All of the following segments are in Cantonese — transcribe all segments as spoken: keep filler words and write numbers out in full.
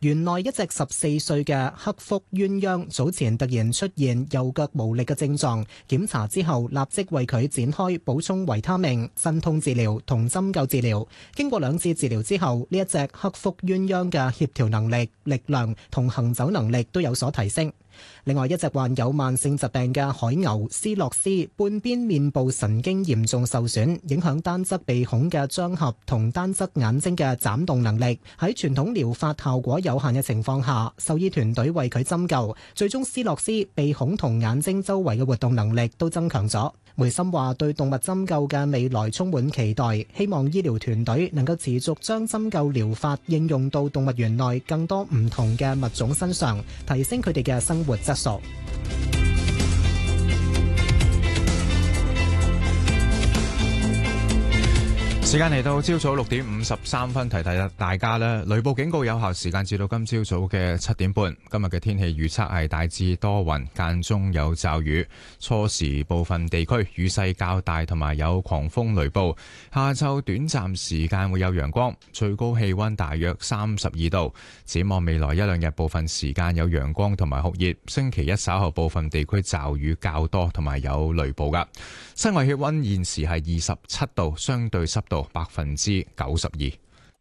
園內一隻十四歲嘅黑腹鴛鴦早前突然出現右腳無力嘅症狀，檢查之後立即為佢展開補充維他命、鎮痛治療同針灸治療。經過兩次治療之後，呢一隻黑腹鴛鴦嘅協調能力、力量同行走能力都有所提升。另外一隻患有慢性疾病嘅海牛斯洛斯，半邊面部神經嚴重受損，影響單側鼻孔嘅張合同單側眼睛嘅眨動能力。喺傳統療法效果有限嘅情況下，獸醫團隊為佢針灸，最終斯洛斯鼻孔同眼睛周圍嘅活動能力都增強咗。梅森話對動物針灸嘅未來充滿期待，希望醫療團隊能夠持續將針灸療法應用到動物園內更多唔同嘅物種身上，提升佢哋嘅生活質素。 時間嚟到朝早六點五十三分，提提大家咧，雷暴警告有效時間至到今朝早嘅七點半。今日嘅天氣預測係大致多雲，間中有驟雨，初時部分地區雨勢較大，同埋有狂風雷暴。下晝短暫時間會有陽光，最高氣溫大約三十二度。展望未來一兩日，部分時間有陽光同埋酷熱。星期一稍後部分地區驟雨較多，同埋有雷暴噶。室外氣溫現時係二十七度，相對濕度百分之九十二。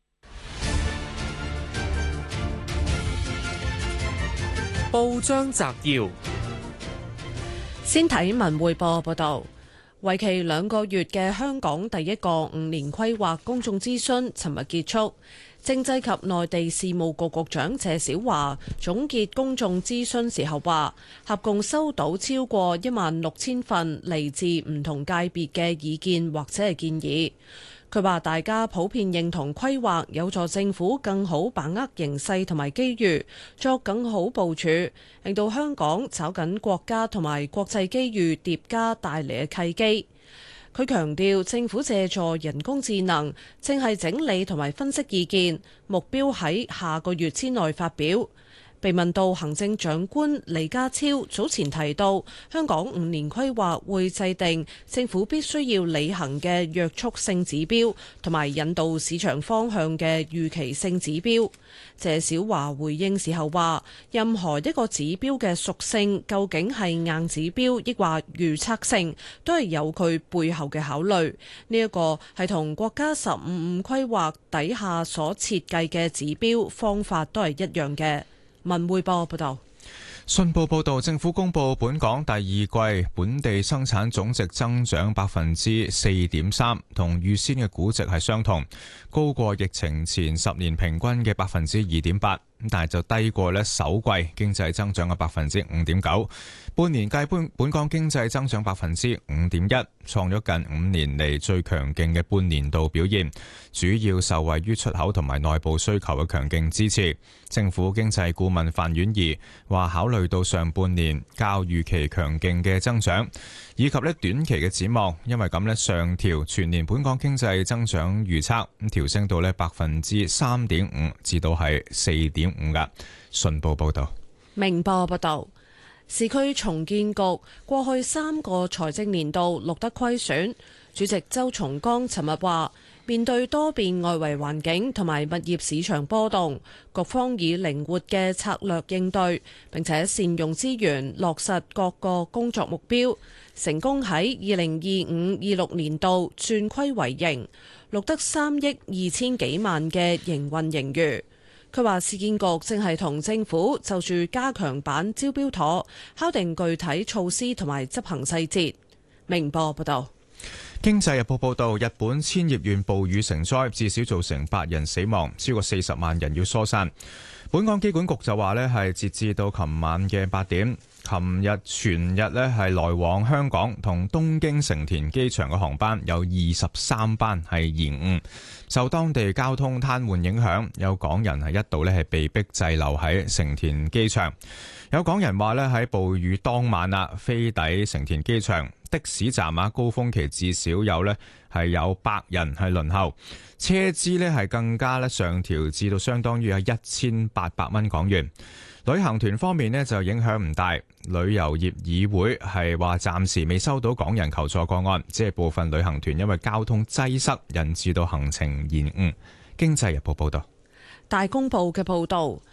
報章摘要，先睇文匯報報道，為期兩個月嘅香港第一個五年規劃公眾諮詢，尋日結束。政制及內地事務局局長謝小華總結公眾諮詢時候話，合共收到超過一萬六千份嚟自唔同界別嘅意見或者係建議。佢話大家普遍認同規劃有助政府更好把握形勢同埋機遇，作更好部署，令到香港找緊國家同埋國際機遇疊加帶嚟嘅契機。佢強調政府借助人工智能，正係整理同埋分析意見，目標喺下個月之內發表。被問到行政長官李家超早前提到香港五年規劃會制定政府必須要履行嘅約束性指標同埋引導市場方向嘅預期性指標，謝小華回應時候話，任何一個指標嘅屬性究竟係硬指標抑或預測性，都係有佢背後嘅考慮。呢一個係同國家十五五規劃底下所設計嘅指標方法都係一樣嘅。文匯報報道， 信報報道，政府公布本港第二季本地生產總值增長百分之四點三，同預先嘅估值係相同，高過疫情前十年平均嘅百分之二點八，但係就低過呢首季經濟增長嘅百分之五點九。半年計本本港經濟增長百分之五點一，創咗近五年嚟最強勁嘅半年度表現，主要受惠於出口同埋內部需求嘅強勁支持。政府經濟顧問范婉儀話，考慮到上半年較預期強勁嘅增長，以及呢短期嘅展望，因為咁呢上調全年本港經濟增長預測，咁調升到呢百分之三點五至到係四點五噶。信報報道， 明報報道。市區重建局過去三個財政年度錄得虧損，主席周松崗尋日話，面對多變外圍環境同埋物業市場波動，局方以靈活嘅策略應對，並且善用資源落實各個工作目標，成功喺二零二五二六年度轉虧為盈，錄得三億二千幾萬嘅營運盈餘。佢話市建局正係同政府就住加強版招標妥敲定具體措施同埋執行細節。明報報道， 經濟日報報道，日本千葉縣暴雨成災，至少造成八人死亡，超過四十萬人要疏散。本港機管局就話呢係截至到琴晚嘅八點，琴日全日呢係來往香港同東京成田機場嘅航班有二十三班係延誤，受當地交通癱瘓影響，有港人係一度呢係被逼滯留喺成田機場。有港人話呢喺暴雨當晚啊，飛抵成田機場的士站啊，高峰期至少有呢係有百人係輪候，車資呢係更加呢上調至到相當於係一千八百蚊港元。旅行團方面呢就影響唔大，旅遊業議會係話暫時未收到港人求助個案，即係部分旅行團因為交通擠塞引致到行程延誤。經濟日報報道。 大公報嘅報導，